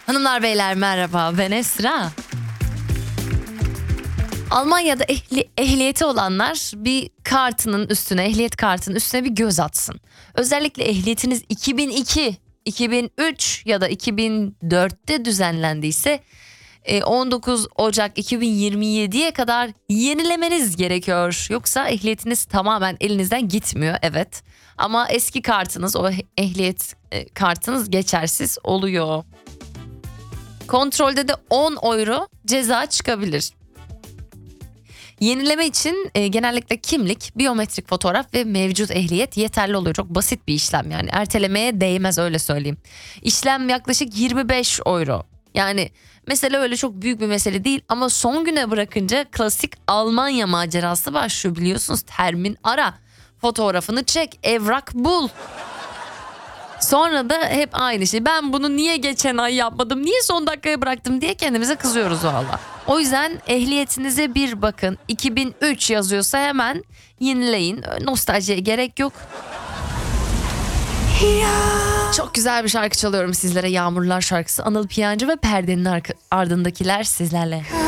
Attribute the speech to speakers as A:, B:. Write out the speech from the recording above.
A: Hanımlar beyler merhaba, ben Esra. Almanya'da ehliyeti olanlar bir kartının üstüne, ehliyet kartının üstüne bir göz atsın. Özellikle ehliyetiniz 2002, 2003 ya da 2004'te düzenlendiyse 19 Ocak 2027'ye kadar yenilemeniz gerekiyor. Yoksa ehliyetiniz tamamen elinizden gitmiyor, evet. Ama eski kartınız, o ehliyet kartınız geçersiz oluyor. Kontrolde de 10 euro ceza çıkabilir. Yenileme için genellikle kimlik, biyometrik fotoğraf ve mevcut ehliyet yeterli oluyor. Çok basit bir işlem yani. Ertelemeye değmez, öyle söyleyeyim. İşlem yaklaşık 25 euro. Yani mesele öyle çok büyük bir mesele değil ama son güne bırakınca klasik Almanya macerası başlıyor, biliyorsunuz. Termin ara, fotoğrafını çek, evrak bul. Sonra da hep aynı şey. Ben bunu niye geçen ay yapmadım, niye son dakikaya bıraktım diye kendimize kızıyoruz valla. O yüzden ehliyetinize bir bakın. 2003 yazıyorsa hemen yenileyin. Nostaljiye gerek yok. Çok güzel bir şarkı çalıyorum sizlere. Yağmurlar şarkısı. Anıl Piyancı ve perdenin ardındakiler sizlerle.